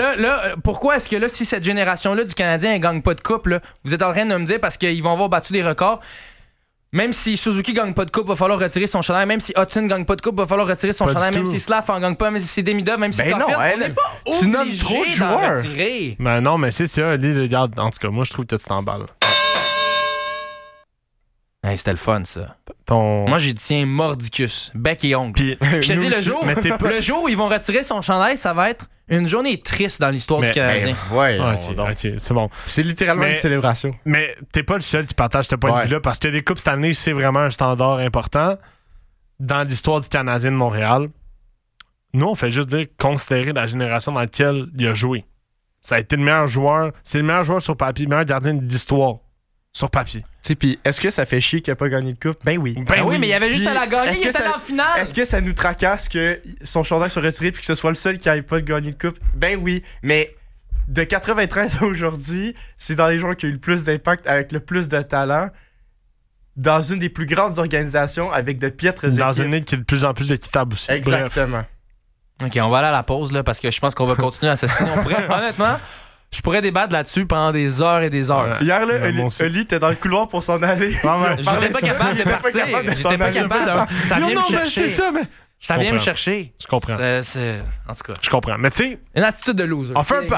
là, pourquoi est-ce que là, si cette génération-là du Canadien ne gagne pas de coupe, là, vous êtes en train de me dire parce qu'ils vont avoir battu des records. Même si Suzuki gagne pas de coupe, va falloir retirer son chandail. Même si Hudson gagne pas de coupe, va falloir retirer son chandail. Même si Slav en gagne pas, même si c'est Demidov, même si Caulfield, on n'est pas obligé d'en retirer. Ben non, mais c'est ça. Regarde, en tout cas, moi, je trouve que tu t'emballes. Hey, c'était le fun, ça. Ton... Moi, j'ai dit bec et ongle. Puis, je te dis, le jour où ils vont retirer son chandail, ça va être une journée triste dans l'histoire du Canadien. Ok, c'est bon. C'est littéralement une célébration. Mais t'es pas le seul qui partage ce point de vue-là, parce que les coupes cette année, c'est vraiment un standard important dans l'histoire du Canadien de Montréal. Nous, on fait juste dire considérer la génération dans laquelle il a joué. Ça a été le meilleur joueur. C'est le meilleur joueur sur papier, le meilleur gardien de l'histoire. Sur papier. Puis est-ce que ça fait chier qu'il n'a pas gagné de coupe? Ben oui. Ben oui, mais il y avait juste à la gagner, il était dans la finale. Est-ce que ça nous tracasse que son chandail soit retiré puis que ce soit le seul qui n'avait pas gagné de coupe? Ben oui, mais de 93 à aujourd'hui, c'est dans les joueurs qui ont eu le plus d'impact avec le plus de talent dans une des plus grandes organisations avec de piètres équipes. Dans une ligue qui est de plus en plus équitable aussi. Exactement. OK, on va aller à la pause là, parce que je pense qu'on va continuer à s'assiner. Honnêtement... Je pourrais débattre là-dessus pendant des heures et des heures. Hier, là, Oli était dans le couloir pour s'en aller. J'étais pas capable de partir. J'étais pas capable. Ça vient me chercher. Ça vient me chercher. Je comprends. En tout cas. Je comprends. Mais tu sais... Une attitude de loser. On fait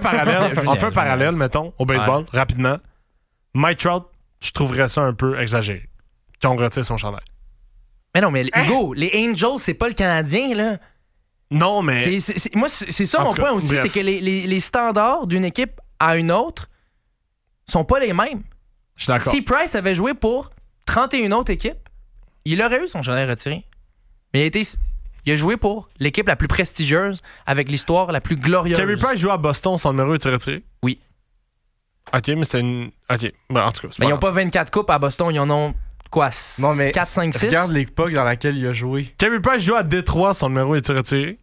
un parallèle, mettons, au baseball, rapidement. Mike Trout, je trouverais ça un peu exagéré. Qu'on retire son chandail. Mais non, mais Hugo, les Angels, c'est pas le Canadien, là. Non, mais... Moi, c'est ça mon point aussi, bref. C'est que les standards d'une équipe à une autre sont pas les mêmes. Je suis d'accord. Si Price avait joué pour 31 autres équipes, il aurait eu son chandail retiré. Mais il a joué pour l'équipe la plus prestigieuse avec l'histoire la plus glorieuse. Carey Price jouait à Boston, son numéro est retiré? Oui. OK, mais c'était une... OK, ben, en tout cas... Mais ils n'ont pas 24 coupes à Boston, ils en ont... Quoi, 4, 5, 6? Regarde l'époque dans laquelle il a joué. Carey Price joue à Détroit, son numéro est retiré?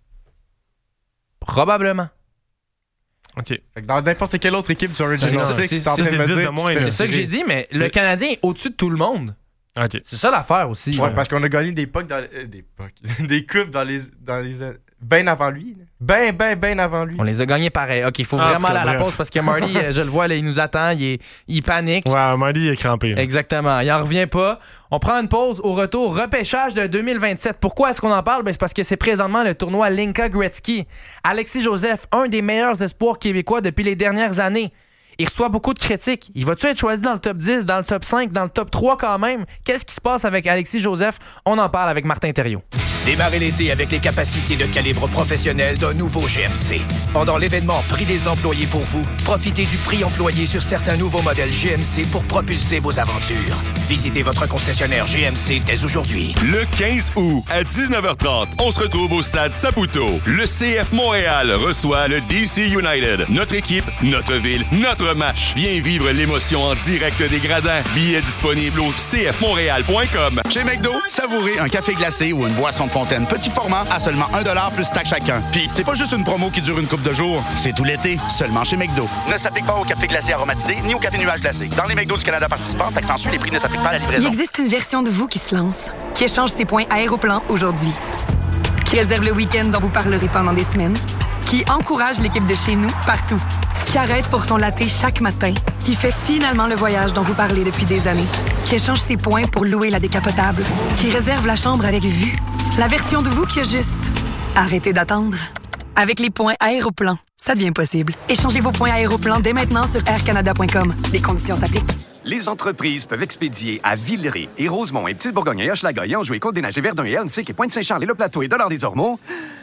Probablement. OK. Fait que dans n'importe quelle autre équipe du Original Six, c'est en train de me dire... C'est ça que j'ai dit, mais le Canadien est au-dessus de tout le monde. OK. C'est ça l'affaire aussi. Ouais, parce qu'on a gagné des coupes dans les bien avant lui. Ben avant lui. On les a gagnés pareil. OK, il faut vraiment aller à la pause parce que Marty, je le vois, là, il nous attend, il panique. Ouais, Marty est crampé. Là. Exactement, il en revient pas. On prend une pause. Au retour, repêchage de 2027. Pourquoi est-ce qu'on en parle? Ben, c'est parce que c'est présentement le tournoi Linka Gretzky. Alexis Joseph, un des meilleurs espoirs québécois depuis les dernières années. Il reçoit beaucoup de critiques. Il va-tu être choisi dans le top 10, dans le top 5, dans le top 3 quand même? Qu'est-ce qui se passe avec Alexis Joseph? On en parle avec Martin Thériault. Démarrez l'été avec les capacités de calibre professionnel d'un nouveau GMC. Pendant l'événement Prix des employés pour vous, profitez du prix employé sur certains nouveaux modèles GMC pour propulser vos aventures. Visitez votre concessionnaire GMC dès aujourd'hui. Le 15 août à 19h30, on se retrouve au stade Saputo. Le CF Montréal reçoit le DC United. Notre équipe, notre ville, notre match. Viens vivre l'émotion en direct des gradins. Billets disponibles au cfmontréal.com. Chez McDo, savourez un café glacé ou une boisson de fontaine petit format à seulement 1$ plus taxe chacun. Puis c'est pas juste une promo qui dure une couple de jours, c'est tout l'été, seulement chez McDo. Ne s'applique pas au café glacé aromatisé ni au café nuage glacé. Dans les McDo du Canada participants, taxe en les prix ne s'appliquent pas à la livraison. Il existe une version de vous qui se lance, qui échange ses points Aéroplan aujourd'hui, qui réserve le week-end dont vous parlerez pendant des semaines, qui encourage l'équipe de chez nous partout, qui arrête pour son latte chaque matin, qui fait finalement le voyage dont vous parlez depuis des années, qui échange ses points pour louer la décapotable, qui réserve la chambre avec vue. La version de vous qui a juste arrêtez d'attendre. Avec les points Aéroplan, ça devient possible. Échangez vos points Aéroplan dès maintenant sur aircanada.com. Les conditions s'appliquent. Les entreprises peuvent expédier à Villeray et Rosemont et Petite-Bourgogne et Hochelaga et Anjou et Côte-des-Neiges et Verdun et Annecy et Pointe-Saint-Charles et Le Plateau et Dollard-des-Ormeaux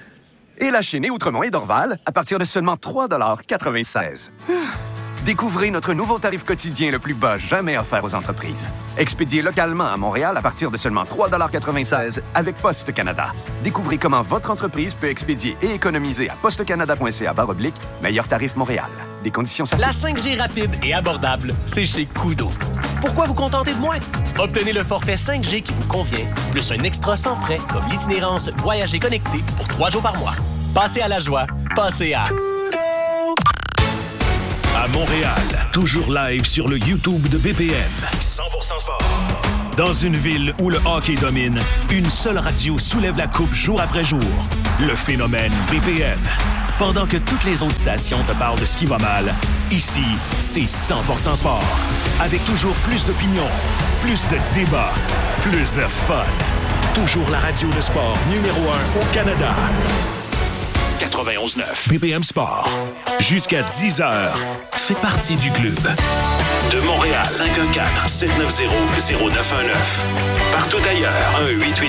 et La Chênaie, Outremont et Dorval à partir de seulement 3,96 $. Découvrez notre nouveau tarif quotidien le plus bas jamais offert aux entreprises. Expédié localement à Montréal à partir de seulement 3,96 $ avec Poste Canada. Découvrez comment votre entreprise peut expédier et économiser à postecanada.ca/meilleur tarif Montréal. Des conditions s'appliquent. La 5G rapide et abordable, c'est chez Koodo. Pourquoi vous contenter de moins? Obtenez le forfait 5G qui vous convient, plus un extra sans frais comme l'itinérance Voyager connecté pour 3 jours par mois. Passez à la joie, passez à... À Montréal, toujours live sur le YouTube de BPM. 100% sport. Dans une ville où le hockey domine, une seule radio soulève la coupe jour après jour. Le phénomène BPM. Pendant que toutes les autres stations te parlent de ce qui va mal, ici, c'est 100% sport. Avec toujours plus d'opinion, plus de débats, plus de fun. Toujours la radio de sport numéro 1 au Canada. 91.9 BPM Sport. Jusqu'à 10h. Fais partie du club. De Montréal, 514-790-0919. Partout ailleurs,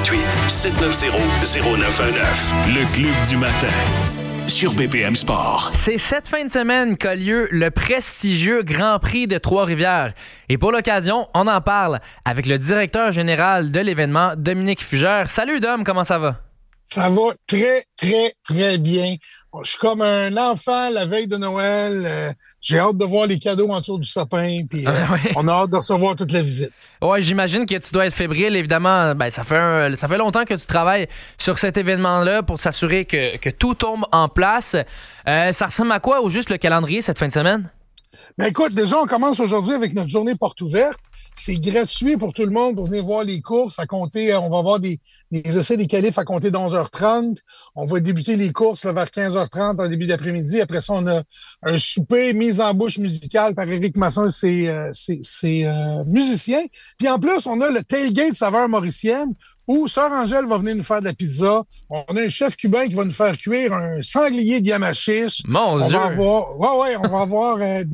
1-888-790-0919. Le club du matin. Sur BPM Sport. C'est cette fin de semaine qu'a lieu le prestigieux Grand Prix de Trois-Rivières. Et pour l'occasion, on en parle avec le directeur général de l'événement, Dominique Fugère. Salut Dom, comment ça va? Ça va très, très, très bien. Je suis comme un enfant la veille de Noël. J'ai hâte de voir les cadeaux en dessous du sapin. Puis on a hâte de recevoir toute la visite. Ouais, j'imagine que tu dois être fébrile. Évidemment, ça fait longtemps que tu travailles sur cet événement-là pour s'assurer que tout tombe en place. Ça ressemble à quoi au juste le calendrier cette fin de semaine? Ben écoute, déjà, on commence aujourd'hui avec notre journée porte ouverte. C'est gratuit pour tout le monde pour venir voir les courses. À compter, on va avoir des essais des qualifs à compter d'11h30. On va débuter les courses là, vers 15h30 en début d'après-midi. Après ça, on a un souper, mise en bouche musicale par Éric Masson et ses musiciens. Puis en plus, on a le tailgate saveur mauricienne où Sœur Angèle va venir nous faire de la pizza. On a un chef cubain qui va nous faire cuire un sanglier de Yamachiche. Mon Dieu! On va avoir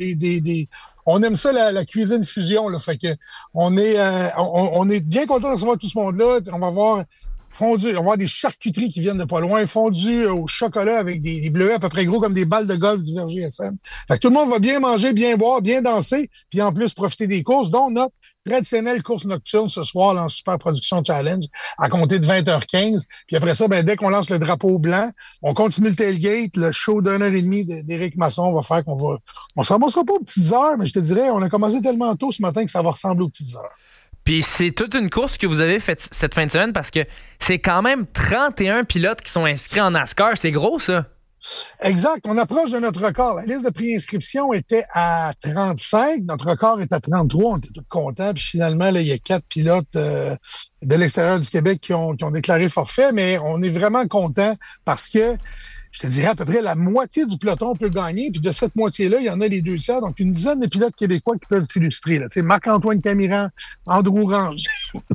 on aime ça, la cuisine fusion, là. Fait que on est bien content de recevoir tout ce monde-là. On va avoir fondu, on va avoir des charcuteries qui viennent de pas loin, fondu au chocolat avec des bleuets à peu près gros comme des balles de golf du Verger SM. Fait que tout le monde va bien manger, bien boire, bien danser, puis en plus profiter des courses, dont notre traditionnelle course nocturne ce soir là, en Super Production Challenge à compter de 20h15. Puis après ça, dès qu'on lance le drapeau blanc, on continue le tailgate, le show d'1h30 d'Éric Masson va faire on s'en sera pas aux petites heures, mais je te dirais, on a commencé tellement tôt ce matin que ça va ressembler aux petites heures. Puis c'est toute une course que vous avez faite cette fin de semaine parce que c'est quand même 31 pilotes qui sont inscrits en NASCAR. C'est gros, ça? Exact. On approche de notre record. La liste de préinscription était à 35. Notre record est à 33. On était tous contents. Puis finalement, là, il y a 4 pilotes de l'extérieur du Québec qui ont déclaré forfait. Mais on est vraiment contents parce que je te dirais à peu près la moitié du peloton peut gagner. Puis de cette moitié-là, il y en a les 2/3. Donc, une dizaine de pilotes québécois qui peuvent s'illustrer. Tu sais, Marc-Antoine Camiran, Andrew Ranger,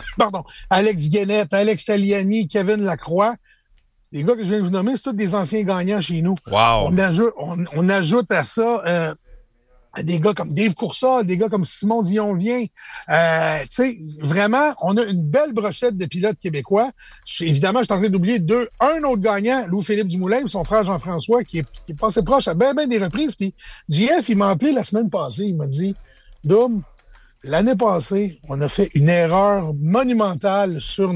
Alex Guénette, Alex Taliani, Kevin Lacroix. Les gars que je viens de vous nommer, c'est tous des anciens gagnants chez nous. Wow. On ajoute à ça des gars comme Dave Coursol, des gars comme Simon Dionvien. Tu sais, vraiment, on a une belle brochette de pilotes québécois. Évidemment, je suis en train d'oublier un autre gagnant, Louis-Philippe Dumoulin, son frère Jean-François, qui est passé proche à bien des reprises. Puis JF, il m'a appelé la semaine passée. Il m'a dit, Dom, l'année passée, on a fait une erreur monumentale sur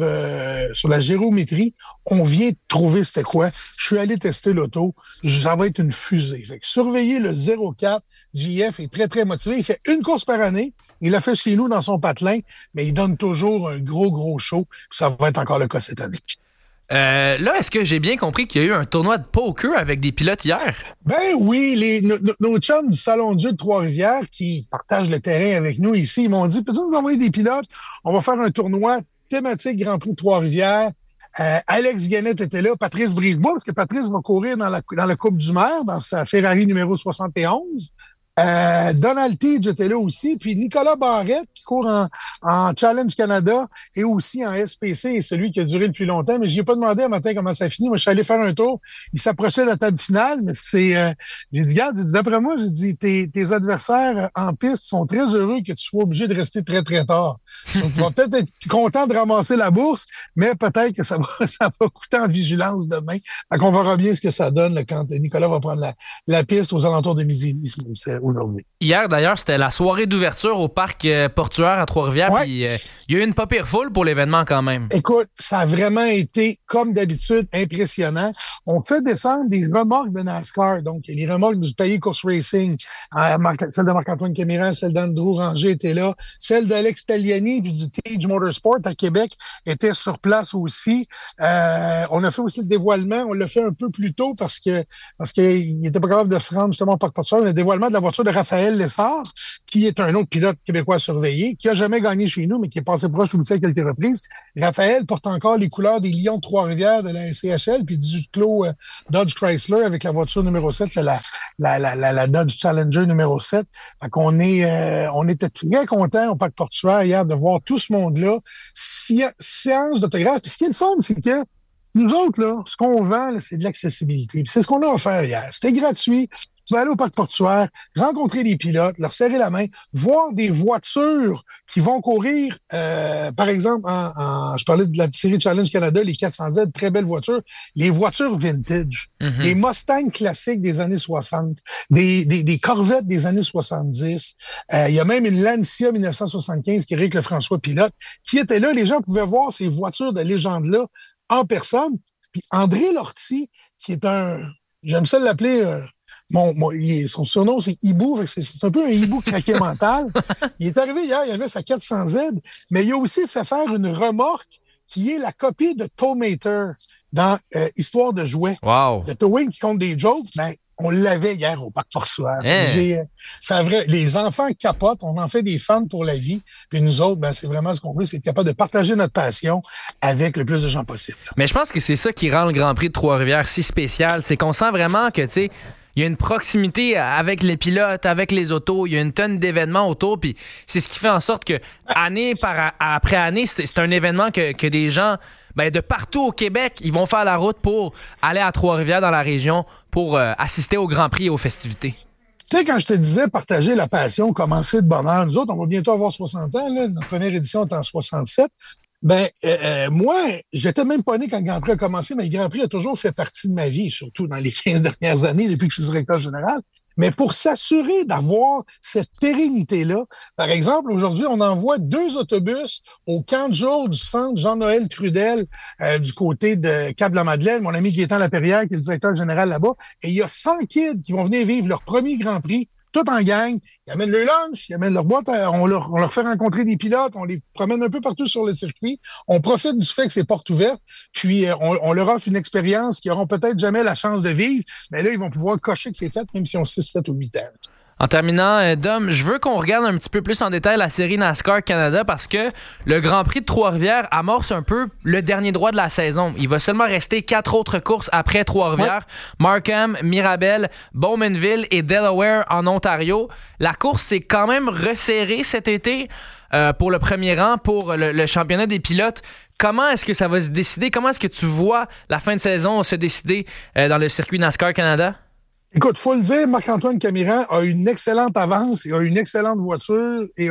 sur la géométrie. On vient de trouver c'était quoi. Je suis allé tester l'auto. Ça va être une fusée. Fait que surveiller le 04, JF est très, très motivé. Il fait une course par année. Il l'a fait chez nous dans son patelin, mais il donne toujours un gros show. Puis ça va être encore le cas cette année. Là, est-ce que j'ai bien compris qu'il y a eu un tournoi de poker avec des pilotes hier? Ben oui, nos chums du Salon de jeu de Trois-Rivières qui partagent le terrain avec nous ici, ils m'ont dit, peut-être nous envoyer des pilotes, on va faire un tournoi thématique Grand Prix de Trois-Rivières. Alex Guénette était là, Patrice Brisebois, parce que Patrice va courir dans la Coupe du Maire, dans sa Ferrari numéro 71. Donald Teach était là aussi, puis Nicolas Barrette qui court en Challenge Canada et aussi en SPC, et celui qui a duré le plus longtemps, mais j'y ai pas demandé un matin comment ça finit. Moi, je suis allé faire un tour, il s'approchait de la table finale, mais j'ai dit, regarde, d'après moi, j'ai dit, tes adversaires en piste sont très heureux que tu sois obligé de rester très, très tard. Ils vont peut-être être contents de ramasser la bourse, mais peut-être que ça va coûter en vigilance demain. Fait qu'on verra bien ce que ça donne là, quand Nicolas va prendre la piste aux alentours de midi. Aujourd'hui. Hier, d'ailleurs, c'était la soirée d'ouverture au parc portuaire à Trois-Rivières. Ouais. Puis, il y a eu une pas pire foule pour l'événement quand même. Écoute, ça a vraiment été, comme d'habitude, impressionnant. On fait descendre des remorques de NASCAR. Donc, les remorques du Pays Course Racing. Celle de Marc-Antoine Camiran, celle d'Andrew Ranger était là. Celle d'Alex Taliani du Teach Motorsport à Québec était sur place aussi. On a fait aussi le dévoilement. On l'a fait un peu plus tôt parce qu'il était pas capable de se rendre justement au parc portuaire. Le dévoilement de la voiture voiture de Raphaël Lessard, qui est un autre pilote québécois surveillé, qui a jamais gagné chez nous, mais qui est passé proche du à quelques reprises. Raphaël porte encore les couleurs des Lions de Trois-Rivières de la SCHL, puis du Clos Dodge Chrysler avec la voiture numéro 7, la Dodge Challenger numéro 7. Fait qu'on on était très contents au parc portuaire hier de voir tout ce monde-là. Séance d'autographe. Puis ce qui est le fun, c'est que nous autres, là, ce qu'on vend, là, c'est de l'accessibilité. Puis c'est ce qu'on a offert hier. C'était gratuit. Tu vas aller au parc portuaire, rencontrer des pilotes, leur serrer la main, voir des voitures qui vont courir, par exemple, je parlais de la série Challenge Canada, les 400Z, très belles voitures, les voitures vintage, des Mustangs classiques des années 60, des Corvettes des années 70. Il y a même une Lancia 1975 qu'Éric Lefrançois pilote, qui était là. Les gens pouvaient voir ces voitures de légende-là en personne. Puis André Lortie, qui est j'aime ça l'appeler... son surnom, c'est Hibou. C'est un peu un hibou craqué mental. Il est arrivé hier, il avait sa 400Z, mais il a aussi fait faire une remorque qui est la copie de Towmater dans Histoire de jouets. Wow. Le towing qui compte des jokes, on l'avait hier au parc portuaire. C'est vrai, les enfants capotent, on en fait des fans pour la vie. Puis nous autres, c'est vraiment ce qu'on veut, c'est être capable de partager notre passion avec le plus de gens possible. Mais je pense que c'est ça qui rend le Grand Prix de Trois-Rivières si spécial. C'est qu'on sent vraiment que, tu sais, il y a une proximité avec les pilotes, avec les autos. Il y a une tonne d'événements autour. Puis c'est ce qui fait en sorte que, année après année, c'est un événement que des gens de partout au Québec, ils vont faire la route pour aller à Trois-Rivières dans la région pour assister au Grand Prix et aux festivités. Tu sais, quand je te disais partager la passion, commencer de bonne heure, nous autres, on va bientôt avoir 60 ans. Là. Notre première édition est en 67. Moi, j'étais même pas né quand le Grand Prix a commencé, mais le Grand Prix a toujours fait partie de ma vie, surtout dans les 15 dernières années, depuis que je suis directeur général. Mais pour s'assurer d'avoir cette pérennité-là, par exemple, aujourd'hui, on envoie 2 autobus au camp de jour du centre Jean-Noël Trudel du côté de Cap-de-la-Madeleine, mon ami Gaétan Laperrière, qui est le directeur général là-bas. Et il y a 100 kids qui vont venir vivre leur premier Grand Prix, tout en gang. Ils amènent leur lunch, ils amènent leur boîte, on leur fait rencontrer des pilotes, on les promène un peu partout sur le circuit. On profite du fait que c'est porte ouverte, puis on leur offre une expérience qu'ils n'auront peut-être jamais la chance de vivre, mais là, ils vont pouvoir cocher que c'est fait, même si on 6, 7 ou 8 ans. En terminant, Dom, je veux qu'on regarde un petit peu plus en détail la série NASCAR Canada parce que le Grand Prix de Trois-Rivières amorce un peu le dernier droit de la saison. Il va seulement rester 4 autres courses après Trois-Rivières. Ouais. Markham, Mirabel, Bowmanville et Delaware en Ontario. La course s'est quand même resserrée cet été pour le premier rang, pour le championnat des pilotes. Comment est-ce que ça va se décider? Comment est-ce que tu vois la fin de saison se décider dans le circuit NASCAR Canada? Écoute, faut le dire, Marc-Antoine Camiran a une excellente avance, il a une excellente voiture et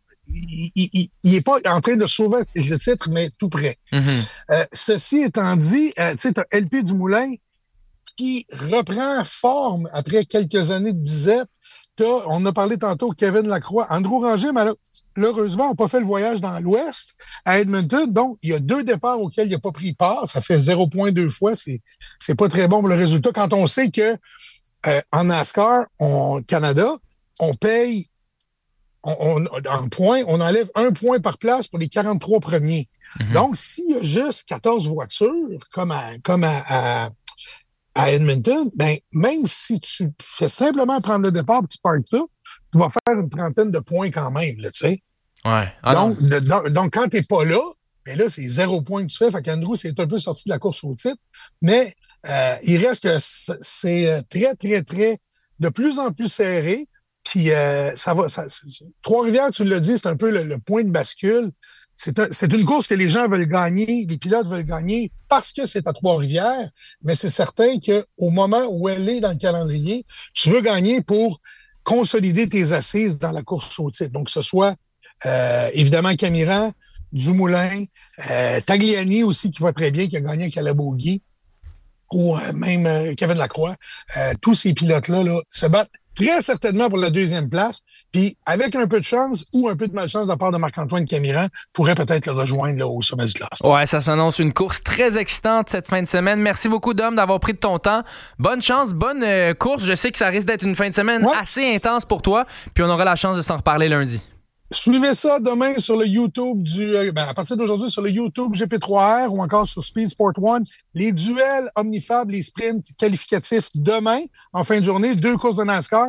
il est pas en train de sauver le titre, mais tout près. Ceci étant dit, tu sais, t'as LP Dumoulin qui reprend forme après quelques années de disette. On a parlé tantôt Kevin Lacroix. Andrew Ranger, malheureusement, n'a pas fait le voyage dans l'Ouest à Edmonton. Donc, il y a 2 départs auxquels il n'a pas pris part. Ça fait 0 points 2 fois. C'est pas très bon pour le résultat. Quand on sait que en NASCAR, Canada, on paye en points, on enlève 1 point par place pour les 43 premiers. Donc, s'il y a juste 14 voitures, comme à Edmonton, même si tu fais simplement prendre le départ et tu parques ça, tu vas faire une trentaine de points quand même, tu sais. Ouais. Donc, quand t'es pas là, là, c'est 0 point que tu fais. Fait qu'Andrew, c'est un peu sorti de la course au titre. Mais il reste que c'est très, très, très de plus en plus serré. Puis Trois-Rivières, tu l'as dit, c'est un peu le point de bascule. C'est une course que les gens veulent gagner, les pilotes veulent gagner parce que c'est à Trois-Rivières, mais c'est certain qu'au moment où elle est dans le calendrier, tu veux gagner pour consolider tes assises dans la course au titre. Donc, que ce soit évidemment Camiran, Dumoulin, Tagliani aussi qui va très bien, qui a gagné à Calabogie, ou même Kevin Lacroix. Tous ces pilotes-là se battent très certainement pour la 2e place, puis avec un peu de chance ou un peu de malchance de la part de Marc-Antoine Camiran, pourrait peut-être le rejoindre là, au sommet du classement. Ouais, ça s'annonce une course très excitante cette fin de semaine. Merci beaucoup, Dom, d'avoir pris de ton temps. Bonne chance, bonne course. Je sais que ça risque d'être une fin de semaine assez intense pour toi, puis on aura la chance de s'en reparler lundi. Suivez ça demain sur le YouTube à partir d'aujourd'hui sur le YouTube GP3R ou encore sur Speed Sport One. Les duels Omnifab, les sprints qualificatifs demain, en fin de journée, 2 courses de NASCAR.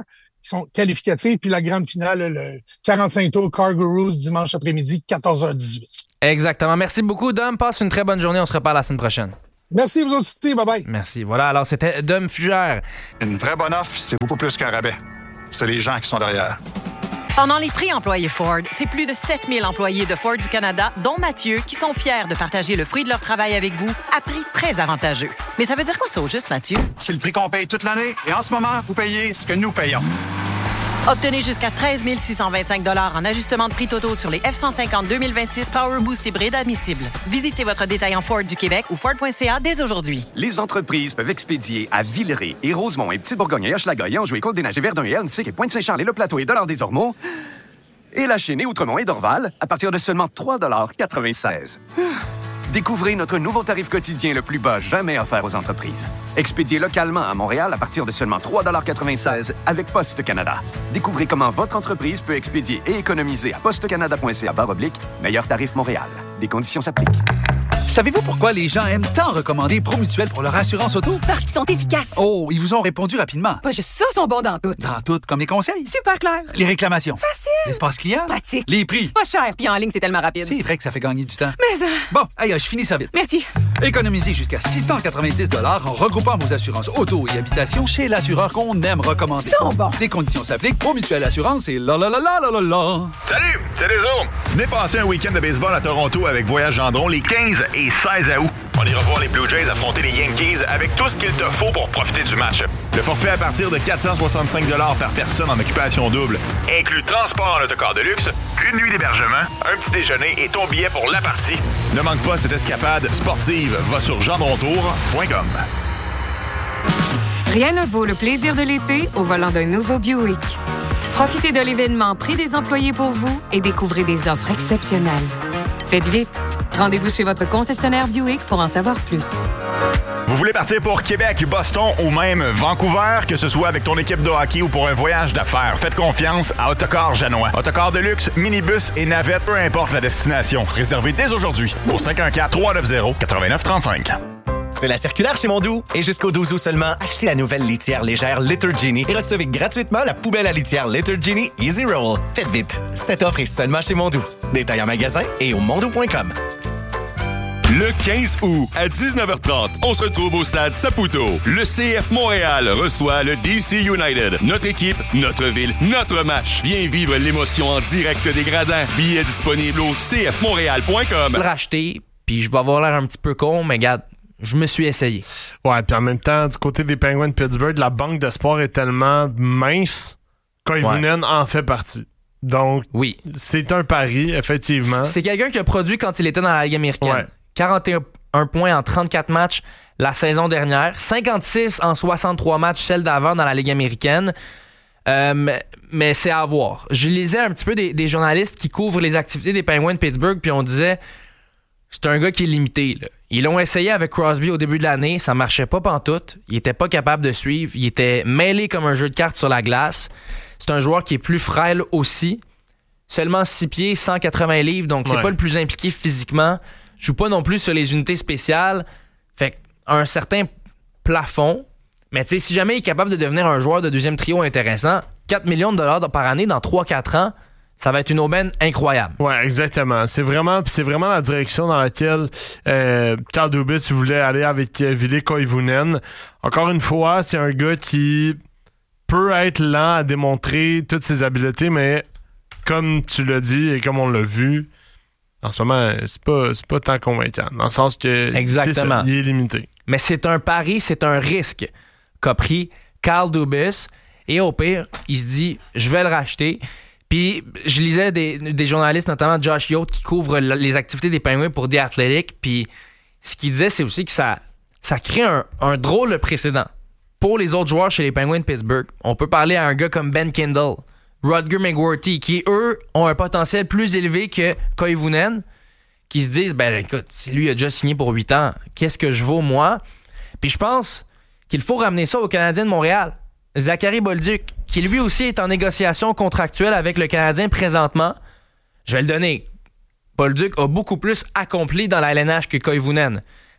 qui sont qualificatives. Puis la grande finale, le 45 tours Car Gurus dimanche après-midi, 14h18. Exactement. Merci beaucoup, Dom. Passe une très bonne journée. On se reparle la semaine prochaine. Merci, vous aussi. Bye-bye. Merci. Voilà, alors c'était Dom Fugère. Une vraie bonne offre, c'est beaucoup plus qu'un rabais. C'est les gens qui sont derrière. Pendant les prix employés Ford, c'est plus de 7000 employés de Ford du Canada, dont Mathieu, qui sont fiers de partager le fruit de leur travail avec vous à prix très avantageux. Mais ça veut dire quoi ça au juste, Mathieu? C'est le prix qu'on paye toute l'année et en ce moment, vous payez ce que nous payons. Obtenez jusqu'à 13 625 $ en ajustement de prix totaux sur les F-150 2026 Power Boost hybride admissibles. Visitez votre détaillant Ford du Québec ou Ford.ca dès aujourd'hui. Les entreprises peuvent expédier à Villeray et Rosemont et Petit-Bourgogne et Hochelaga et Anjou et Côte-des-Neiges et Verdun et Hernecy et Pointe-Saint-Charles et Le Plateau et Dollard-des-Ormeaux et La Chênaie, Outremont et Dorval à partir de seulement 3,96 $. Découvrez notre nouveau tarif quotidien le plus bas jamais offert aux entreprises. Expédié localement à Montréal à partir de seulement 3,96 $ avec Poste Canada. Découvrez comment votre entreprise peut expédier et économiser à postecanada.ca/meilleur tarif Montréal. Des conditions s'appliquent. Savez-vous pourquoi les gens aiment tant recommander Promutuel pour leur assurance auto? Parce qu'ils sont efficaces. Oh, ils vous ont répondu rapidement. Pas juste ça, ils sont bons dans tout. Dans tout, comme les conseils. Super clair. Les réclamations. Facile. L'espace client. Pratique. Les prix. Pas cher, puis en ligne, c'est tellement rapide. C'est vrai que ça fait gagner du temps. Mais ça... Bon, aïe, je finis ça vite. Merci. Économisez jusqu'à 690 $ en regroupant vos assurances auto et habitation chez l'assureur qu'on aime recommander. Ils sont bons. Les conditions s'appliquent. Promutuel Assurance et la la la la la la la. Salut, c'est les Zooms. Venez passer un week-end de baseball à Toronto avec Voyage Gendron les 15 et 16 août. On ira voir les Blue Jays affronter les Yankees avec tout ce qu'il te faut pour profiter du match. Le forfait à partir de 465 $ par personne en occupation double inclut transport en autocar de luxe, une nuit d'hébergement, un petit déjeuner et ton billet pour la partie. Ne manque pas cette escapade sportive. Va sur gendrontour.com. Rien ne vaut le plaisir de l'été au volant d'un nouveau Buick. Profitez de l'événement Prix des employés pour vous et découvrez des offres exceptionnelles. Faites vite. Rendez-vous chez votre concessionnaire Buick pour en savoir plus. Vous voulez partir pour Québec, Boston ou même Vancouver, que ce soit avec ton équipe de hockey ou pour un voyage d'affaires, faites confiance à Autocar Janois. Autocar de luxe, minibus et navette, peu importe la destination. Réservez dès aujourd'hui au 514-390-8935. C'est la circulaire chez Mondou. Et jusqu'au 12 août seulement, achetez la nouvelle litière légère Litter Genie et recevez gratuitement la poubelle à litière Litter Genie Easy Roll. Faites vite. Cette offre est seulement chez Mondou. Détail en magasin et au mondou.com. Le 15 août à 19h30, on se retrouve au stade Saputo. Le CF Montréal reçoit le DC United. Notre équipe, notre ville, notre match. Viens vivre l'émotion en direct des gradins. Billets disponibles au cfmontréal.com. Je vais le racheter, puis je vais avoir l'air un petit peu con, mais regarde, je me suis essayé. Ouais, puis en même temps, du côté des Penguins de Pittsburgh, la banque d'espoir est tellement mince qu'Oivunen en fait partie. Donc, oui, c'est un pari, effectivement. C'est quelqu'un qui a produit quand il était dans la Ligue américaine. Ouais. 41 points en 34 matchs la saison dernière, 56 en 63 matchs celle d'avant dans la Ligue américaine. Mais c'est à voir. Je lisais un petit peu des journalistes qui couvrent les activités des Penguins de Pittsburgh, puis on disait c'est un gars qui est limité, là. Ils l'ont essayé avec Crosby au début de l'année, ça marchait pas pantoute. Il était pas capable de suivre, il était mêlé comme un jeu de cartes sur la glace. C'est un joueur qui est plus frêle aussi. Seulement 6 pieds, 180 livres, donc c'est pas le plus impliqué physiquement. Joue pas non plus sur les unités spéciales. Fait un certain plafond. Mais tu sais, si jamais il est capable de devenir un joueur de deuxième trio intéressant, 4 millions de dollars par année dans 3-4 ans, ça va être une aubaine incroyable. Ouais, exactement. C'est vraiment la direction dans laquelle Carl Dubas voulait aller avec Ville Koivunen. Encore une fois, c'est un gars qui peut être lent à démontrer toutes ses habiletés, mais comme tu l'as dit et comme on l'a vu, en ce moment, c'est pas tant convaincant. Dans le sens que exactement. Il est limité. Mais c'est un pari, c'est un risque qu'a pris Carl Dubas. Et au pire, il se dit, je vais le racheter. Puis je lisais des journalistes, notamment Josh Yost, qui couvrent les activités des Penguins pour The Athletic. Puis ce qu'il disait, c'est aussi que ça crée un drôle de précédent pour les autres joueurs chez les Penguins de Pittsburgh. On peut parler à un gars comme Ben Kindle, Rutger McGuirty, qui, eux, ont un potentiel plus élevé que Koivunen, qui se disent, ben écoute, si lui a déjà signé pour 8 ans, qu'est-ce que je vaux, moi? Puis je pense qu'il faut ramener ça au Canadien de Montréal. Zachary Bolduc, qui lui aussi est en négociation contractuelle avec le Canadien présentement. Je vais le donner. Bolduc a beaucoup plus accompli dans la LNH que Koivunen.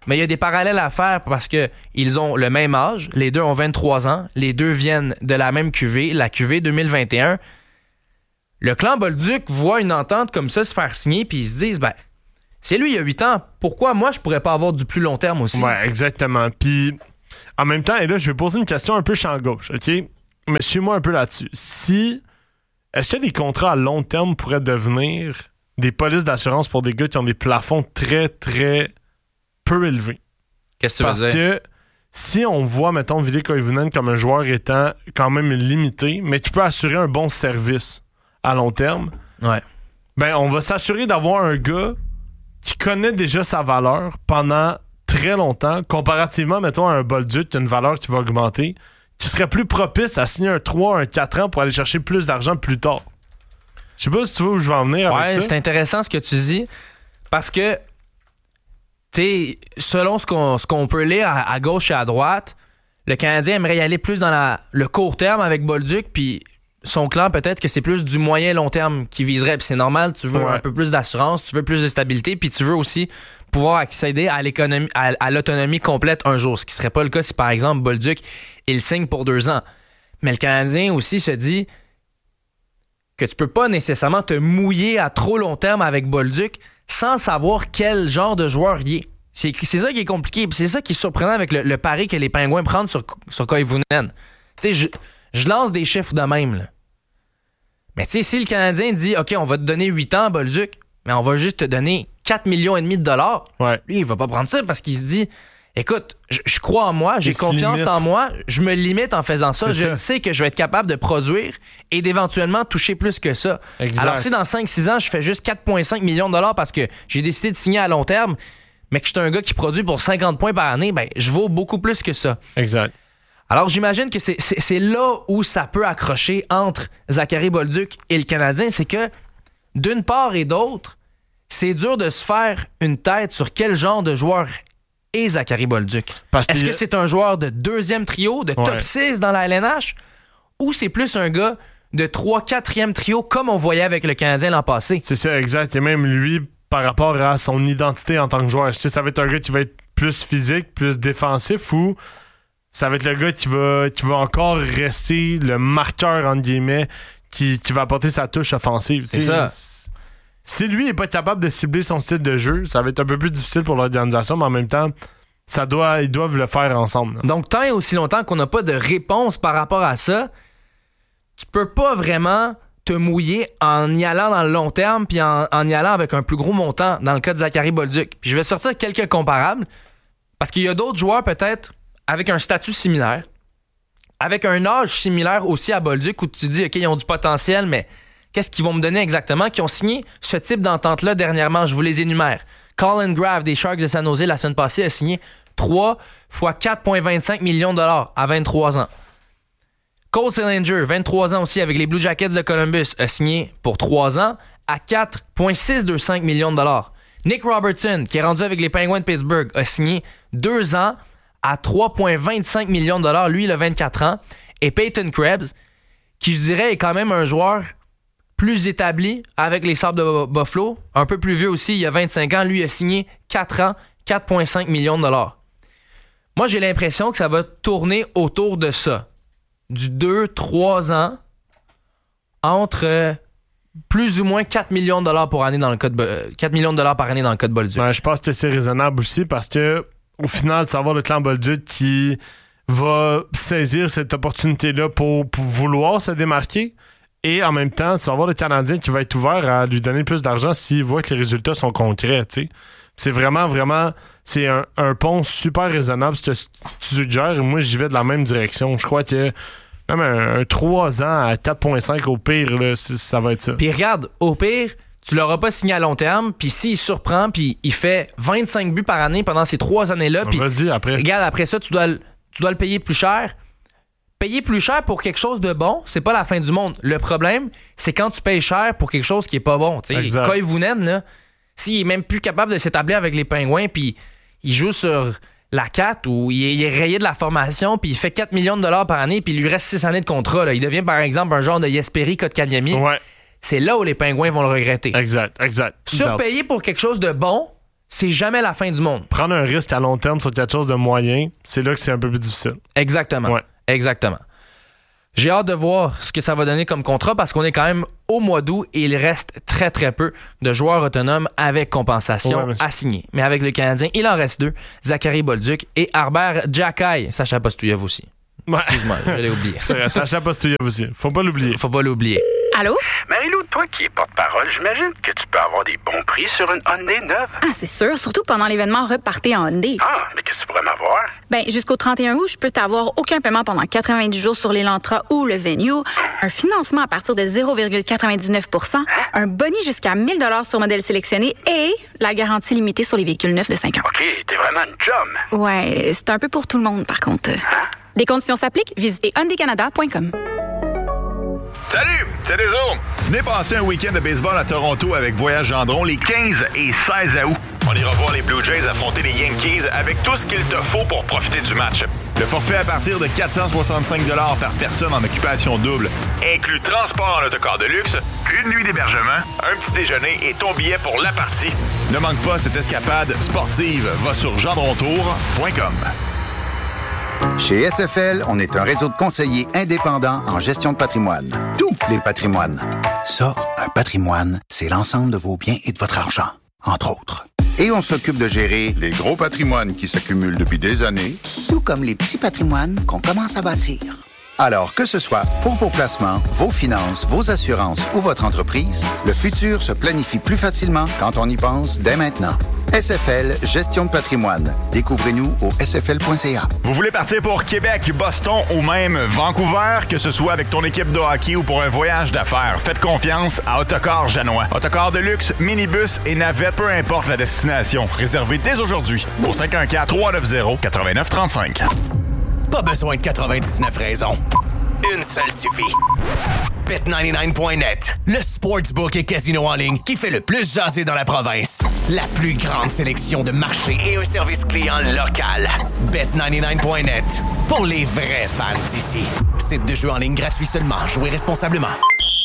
Mais il y a des parallèles à faire parce que ils ont le même âge. Les deux ont 23 ans. Les deux viennent de la même cuvée, la cuvée 2021. Le clan Bolduc voit une entente comme ça se faire signer puis ils se disent, ben, c'est lui il y a 8 ans. Pourquoi moi je pourrais pas avoir du plus long terme aussi? Ouais, exactement. Puis en même temps, et là je vais poser une question un peu champ gauche, OK? Mais suis-moi un peu là-dessus. Est-ce que les contrats à long terme pourraient devenir des polices d'assurance pour des gars qui ont des plafonds très, très peu élevés? Qu'est-ce que tu veux dire? Parce que si on voit, mettons, Ville Koivunen comme un joueur étant quand même limité, mais qui peut assurer un bon service à long terme, ben on va s'assurer d'avoir un gars qui connaît déjà sa valeur pendant très longtemps, comparativement, mettons, à un Bolduc qui a une valeur qui va augmenter, qui serait plus propice à signer un 3, un 4 ans pour aller chercher plus d'argent plus tard. Je sais pas si tu vois où je vais en venir avec ça. Ouais, c'est intéressant ce que tu dis, parce que tu sais, selon ce qu'on peut lire à gauche et à droite, le Canadien aimerait y aller plus dans le court terme avec Bolduc, puis son clan, peut-être que c'est plus du moyen-long terme qu'il viserait. Puis c'est normal, tu veux un peu plus d'assurance, tu veux plus de stabilité, puis tu veux aussi pouvoir accéder à l'autonomie complète un jour, ce qui serait pas le cas si, par exemple, Bolduc, il signe pour 2 ans. Mais le Canadien aussi se dit que tu peux pas nécessairement te mouiller à trop long terme avec Bolduc sans savoir quel genre de joueur il est. C'est ça qui est compliqué. C'est ça qui est surprenant avec le pari que les Pingouins prennent sur Koivunen. Tu sais, je lance des chiffres de même. Là. Mais tu sais, si le Canadien dit « OK, on va te donner 8 ans, Bolduc, mais on va juste te donner 4,5 millions de dollars. » Lui, il va pas prendre ça parce qu'il se dit « Écoute, je crois en moi, j'ai confiance en moi, je me limite en faisant ça, je sais que je vais être capable de produire et d'éventuellement toucher plus que ça. » Alors si dans 5-6 ans, je fais juste 4,5 millions de dollars parce que j'ai décidé de signer à long terme, mais que je suis un gars qui produit pour 50 points par année, ben je vaux beaucoup plus que ça. Exact. Alors j'imagine que c'est là où ça peut accrocher entre Zachary Bolduc et le Canadien, c'est que d'une part et d'autre, c'est dur de se faire une tête sur quel genre de joueur est Zachary Bolduc. Est-ce que c'est un joueur de 2e trio, de top 6 dans la LNH, ou c'est plus un gars de 3-4e trio comme on voyait avec le Canadien l'an passé? C'est ça, exact. Et même lui, par rapport à son identité en tant que joueur, ça va être un gars qui va être plus physique, plus défensif, ou ça va être le gars qui va encore rester le marqueur, entre guillemets, qui va apporter sa touche offensive. C'est ça. Si lui n'est pas capable de cibler son style de jeu, ça va être un peu plus difficile pour l'organisation, mais en même temps, ils doivent le faire ensemble. Là. Donc, tant et aussi longtemps qu'on n'a pas de réponse par rapport à ça, tu peux pas vraiment te mouiller en y allant dans le long terme puis en y allant avec un plus gros montant dans le cas de Zachary Bolduc. Puis je vais sortir quelques comparables parce qu'il y a d'autres joueurs peut-être avec un statut similaire, avec un âge similaire aussi à Bolduc où tu te dis, OK, ils ont du potentiel, mais qu'est-ce qu'ils vont me donner exactement? Qui ont signé ce type d'entente-là dernièrement, je vous les énumère. Colin Grave des Sharks de San Jose la semaine passée a signé 3 fois 4,25 millions de dollars à 23 ans. Cole Sillinger, 23 ans aussi avec les Blue Jackets de Columbus, a signé pour 3 ans à 4,625 millions de dollars. Nick Robertson, qui est rendu avec les Penguins de Pittsburgh, a signé 2 ans à 3,25 millions de dollars. Lui, il a 24 ans. Et Peyton Krebs, qui, je dirais, est quand même un joueur plus établi avec les Sabres de Buffalo, un peu plus vieux aussi, il a 25 ans. Lui, il a signé 4 ans, 4,5 millions de dollars. Moi, j'ai l'impression que ça va tourner autour de ça. Du 2-3 ans entre plus ou moins 4 millions de dollars par année dans le cas de 4 millions de dollars par année dans le cas de Bolduc. Je pense que c'est raisonnable aussi parce que au final, tu vas avoir le clan Bolduc qui va saisir cette opportunité-là pour vouloir se démarquer. Et en même temps, tu vas avoir le Canadien qui va être ouvert à lui donner plus d'argent s'il voit que les résultats sont concrets. T'sais. C'est vraiment, c'est un pont super raisonnable ce que tu suggères. Et moi, j'y vais de la même direction. Je crois que même un 3 ans à 4,5 au pire, là, ça va être ça. Puis regarde, au pire, tu l'auras pas signé à long terme, puis s'il surprend, puis il fait 25 buts par année pendant ces 3 années-là, puis vas-y, après. Regarde, après ça, tu dois le payer plus cher. Payer plus cher pour quelque chose de bon, c'est pas la fin du monde. Le problème, c'est quand tu payes cher pour quelque chose qui est pas bon. Koivunen, là, s'il est même plus capable de s'établir avec les Pingouins, puis il joue sur la 4 ou il est rayé de la formation, puis il fait 4 millions de dollars par année, puis il lui reste 6 années de contrat. Là. Il devient, par exemple, un genre de Jesperi Kotkaniemi. Ouais. C'est là où les Pingouins vont le regretter. Exact. Surpayer pour quelque chose de bon, c'est jamais la fin du monde. Prendre un risque à long terme sur quelque chose de moyen, c'est là que c'est un peu plus difficile. Exactement. Ouais. Exactement. J'ai hâte de voir ce que ça va donner comme contrat parce qu'on est quand même au mois d'août et il reste très, très peu de joueurs autonomes avec compensation à signer. Mais avec le Canadien, il en reste 2, Zachary Bolduc et Harbert Djakai. Sacha Postouyev aussi. Ouais. Excuse-moi, je l'ai oublié. C'est vrai, Sacha Postouyev aussi. Faut pas l'oublier. Allô? Marie-Lou, toi qui es porte-parole, j'imagine que tu peux avoir des bons prix sur une Hyundai neuve. Ah, c'est sûr, surtout pendant l'événement Repartez en Hyundai. Ah, mais qu'est-ce que tu pourrais m'avoir? Ben, jusqu'au 31 août, je peux t'avoir aucun paiement pendant 90 jours sur l'Elantra ou le Venue, un financement à partir de 0,99 %, un boni jusqu'à 1 000 sur modèle sélectionné et la garantie limitée sur les véhicules neufs de 5 ans. OK, t'es vraiment une chum. Ouais, c'est un peu pour tout le monde, par contre. Des conditions s'appliquent, visitez hyundaicanada.com. Salut, c'est Deso. Venez passer un week-end de baseball à Toronto avec Voyage Gendron les 15 et 16 août. On ira voir les Blue Jays affronter les Yankees avec tout ce qu'il te faut pour profiter du match. Le forfait à partir de 465 $ par personne en occupation double inclut transport en autocar de luxe, une nuit d'hébergement, un petit déjeuner et ton billet pour la partie. Ne manque pas cette escapade sportive. Va sur gendrontour.com. Chez SFL, on est un réseau de conseillers indépendants en gestion de patrimoine. Tous les patrimoines. Ça, un patrimoine, c'est l'ensemble de vos biens et de votre argent, entre autres. Et on s'occupe de gérer les gros patrimoines qui s'accumulent depuis des années, tout comme les petits patrimoines qu'on commence à bâtir. Alors, que ce soit pour vos placements, vos finances, vos assurances ou votre entreprise, le futur se planifie plus facilement quand on y pense dès maintenant. SFL, gestion de patrimoine. Découvrez-nous au sfl.ca. Vous voulez partir pour Québec, Boston ou même Vancouver, que ce soit avec ton équipe de hockey ou pour un voyage d'affaires, faites confiance à Autocar Janois. Autocar de luxe, minibus et navette, peu importe la destination. Réservez dès aujourd'hui au 514-390-8935. Pas besoin de 99 raisons. Une seule suffit. Bet99.net, le sportsbook et casino en ligne qui fait le plus jaser dans la province. La plus grande sélection de marchés et un service client local. Bet99.net, pour les vrais fans d'ici. Site de jeu en ligne gratuit seulement. Jouez responsablement.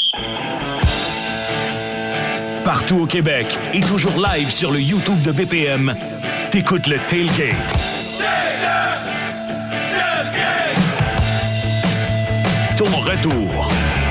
Partout au Québec et toujours live sur le YouTube de BPM, t'écoutes le Tailgate. Ton retour